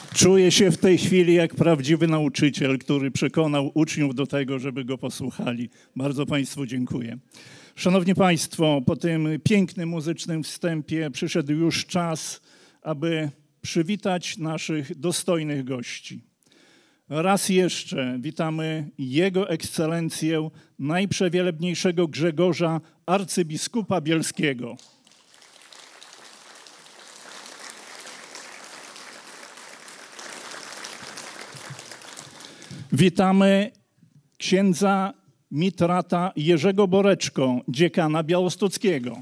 Czuję się w tej chwili jak prawdziwy nauczyciel, który przekonał uczniów do tego, żeby go posłuchali. Bardzo Państwu dziękuję. Szanowni Państwo, po tym pięknym muzycznym wstępie przyszedł już czas, aby przywitać naszych dostojnych gości. Raz jeszcze witamy Jego Ekscelencję, najprzewielebniejszego Grzegorza, arcybiskupa bielskiego. Witamy księdza mitrata Jerzego Boreczko, dziekana białostockiego.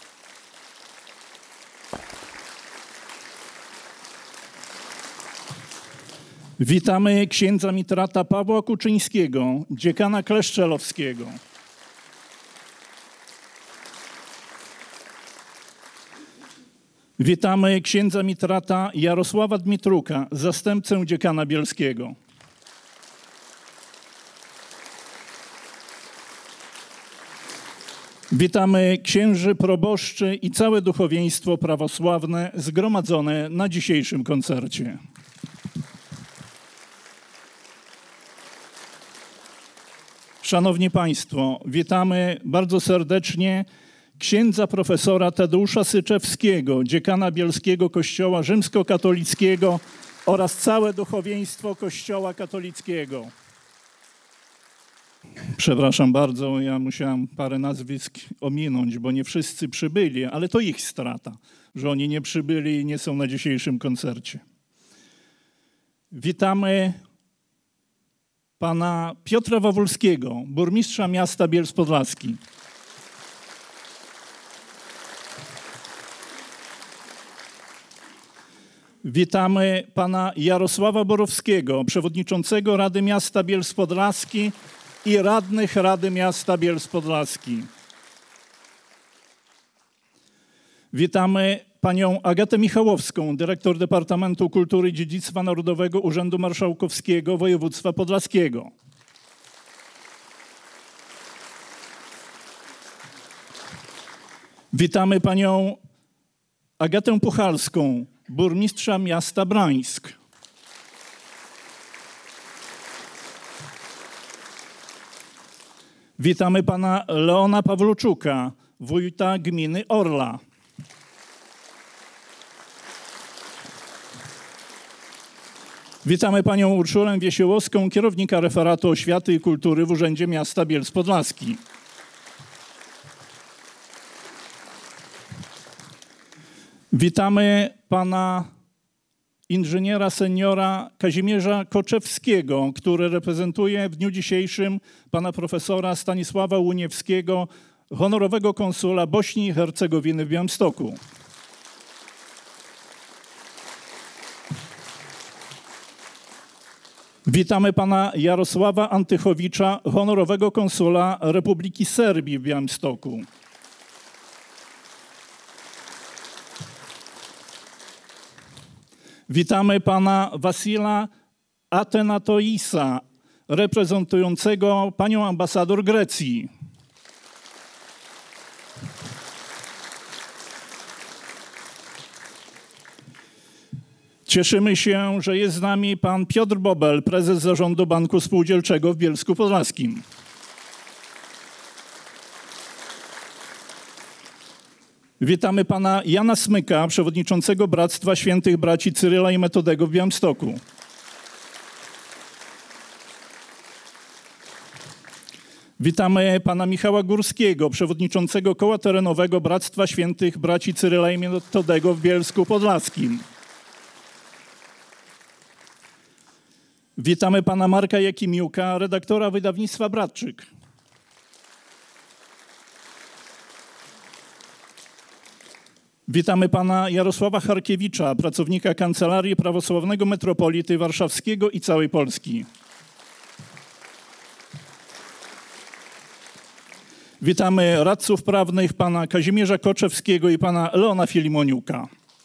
Witamy księdza mitrata Pawła Kuczyńskiego, dziekana kleszczelowskiego. Witamy księdza mitrata Jarosława Dmitruka, zastępcę dziekana bielskiego. Witamy księży, proboszczy i całe duchowieństwo prawosławne zgromadzone na dzisiejszym koncercie. Szanowni Państwo, witamy bardzo serdecznie księdza profesora Tadeusza Syczewskiego, dziekana bielskiego Kościoła Rzymskokatolickiego oraz całe duchowieństwo Kościoła katolickiego. Przepraszam bardzo, ja musiałem parę nazwisk ominąć, bo nie wszyscy przybyli, ale to ich strata, że oni nie przybyli i nie są na dzisiejszym koncercie. Witamy pana Piotra Wawulskiego, burmistrza miasta Bielsk Podlaski. Witamy pana Jarosława Borowskiego, przewodniczącego Rady Miasta Bielsk Podlaski i radnych Rady Miasta Bielsk Podlaski. Witamy panią Agatę Michałowską, dyrektor Departamentu Kultury i Dziedzictwa Narodowego Urzędu Marszałkowskiego Województwa Podlaskiego. Witamy panią Agatę Puchalską, burmistrza miasta Brańsk. Witamy pana Leona Pawluczuka, wójta gminy Orla. Witamy panią Urszulę Wiesiełowską, kierownika referatu oświaty i kultury w Urzędzie Miasta Bielsk Podlaski. Witamy pana inżyniera seniora Kazimierza Koczewskiego, który reprezentuje w dniu dzisiejszym pana profesora Stanisława Łuniewskiego, honorowego konsula Bośni i Hercegowiny w Białymstoku. Witamy pana Jarosława Antychowicza, honorowego konsula Republiki Serbii w Białymstoku. Witamy pana Wasila Athenatoisa, reprezentującego panią ambasador Grecji. Cieszymy się, że jest z nami pan Piotr Bobel, prezes Zarządu Banku Spółdzielczego w Bielsku Podlaskim. Witamy pana Jana Smyka, przewodniczącego Bractwa Świętych Braci Cyryla i Metodego w Białymstoku. Witamy pana Michała Górskiego, przewodniczącego Koła Terenowego Bractwa Świętych Braci Cyryla i Metodego w Bielsku Podlaskim. Witamy pana Marka Jakimiuka, redaktora wydawnictwa Bratczyk. Witamy pana Jarosława Charkiewicza, pracownika Kancelarii Prawosławnego Metropolity Warszawskiego i całej Polski. Witamy radców prawnych pana Kazimierza Koczewskiego i pana Leona Filimoniuka.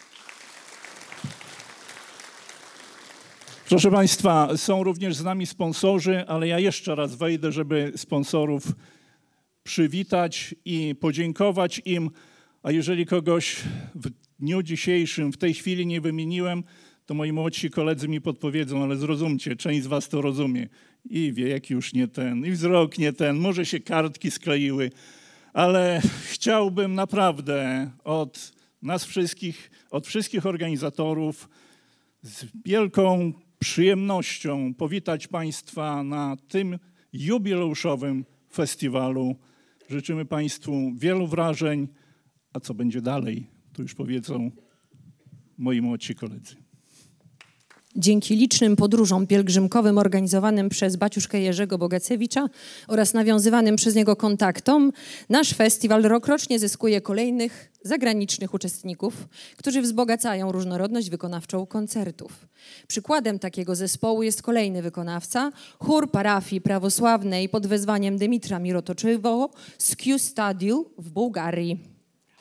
Proszę państwa, są również z nami sponsorzy, ale ja jeszcze raz wejdę, żeby sponsorów przywitać i podziękować im. A jeżeli kogoś w dniu dzisiejszym, w tej chwili nie wymieniłem, to moi młodsi koledzy mi podpowiedzą, ale zrozumcie, część z was to rozumie. I wiek już nie ten, i wzrok nie ten, może się kartki skleiły, ale chciałbym naprawdę od nas wszystkich, od wszystkich organizatorów z wielką przyjemnością powitać Państwa na tym jubileuszowym festiwalu. Życzymy Państwu wielu wrażeń, a co będzie dalej, to już powiedzą moi młodsi koledzy. Dzięki licznym podróżom pielgrzymkowym organizowanym przez baciuszkę Jerzego Bogacewicza oraz nawiązywanym przez niego kontaktom, nasz festiwal rokrocznie zyskuje kolejnych zagranicznych uczestników, którzy wzbogacają różnorodność wykonawczą koncertów. Przykładem takiego zespołu jest kolejny wykonawca, chór parafii prawosławnej pod wezwaniem Dymitra Mirotoczywo z Q-Stadiu w Bułgarii.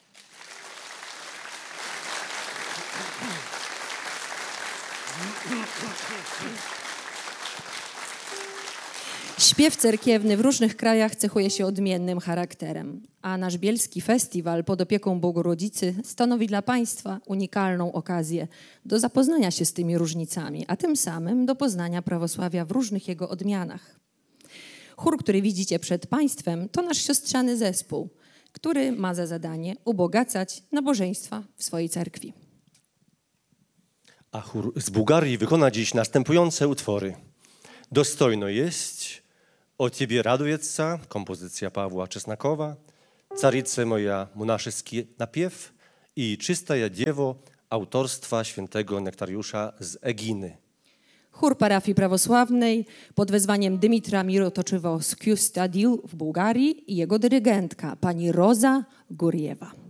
Śpiew cerkiewny w różnych krajach cechuje się odmiennym charakterem, a nasz bielski festiwal pod opieką Bogorodzicy stanowi dla Państwa unikalną okazję do zapoznania się z tymi różnicami, a tym samym do poznania prawosławia w różnych jego odmianach. Chór, który widzicie przed Państwem, to nasz siostrzany zespół, który ma za zadanie ubogacać nabożeństwa w swojej cerkwi. A chór z Bułgarii wykona dziś następujące utwory. Dostojno jest, O Ciebie radujется, kompozycja Pawła Czesnakowa, Carice moja, monaszewski napiew i Czystaja Dziewo autorstwa świętego Nektariusza z Eginy. Chór parafii prawosławnej pod wezwaniem Dymitra Mirotoczywo z Q-Stadiu w Bułgarii i jego dyrygentka, pani Roza Gurjewa.